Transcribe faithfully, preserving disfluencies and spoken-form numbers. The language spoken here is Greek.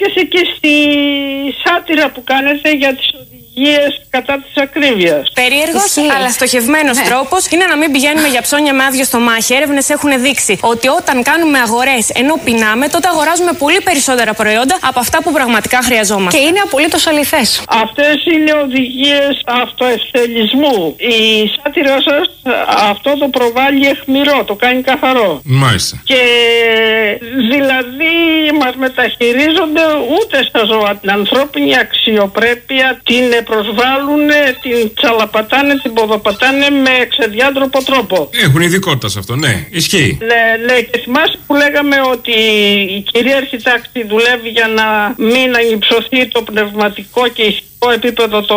αναφέρθηκεσαι και στη σάτυρα που κάνετε για τις οδηγίες κατά της ακρίβειας. Περίεργος αλλά στοχευμένος ναι. τρόπος είναι να μην πηγαίνουμε για ψώνια με άδειο στομάχι. Έρευνες έχουν δείξει ότι όταν κάνουμε αγορές ενώ πεινάμε, τότε αγοράζουμε πολύ περισσότερα προϊόντα από αυτά που πραγματικά χρειαζόμαστε. Και είναι απολύτως αληθές. Αυτές είναι οδηγίες αυτοευθελισμού. Η σάτυρά σας αυτό το προβάλλει εχμηρό, το κάνει καθαρό. Μάλιστα. Και δηλαδή μας μεταχειρίζονται ούτε στα ζώα την ανθρώπινη αξιοπρέπεια, την προσβάλλουν, την τσαλαπατάνε, την ποδοπατάνε με εξεδιάντροπο τρόπο. Έχουν ειδικότητα σε αυτό, ναι, ισχύει. Ναι, ναι, και θυμάσαι που λέγαμε ότι η κυρίαρχη τάξη δουλεύει για να μην ανυψωθεί το πνευματικό και ηθικό επίπεδο το